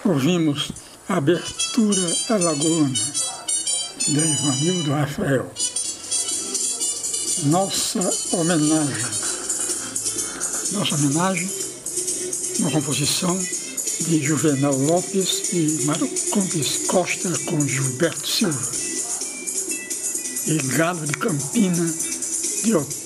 Ouvimos a Abertura Alagoana, de Ivanildo Rafael. Nossa homenagem, uma composição de Juvenal Lopes e Marcondes Costa com Gilberto Silva. E Galo de Campina, de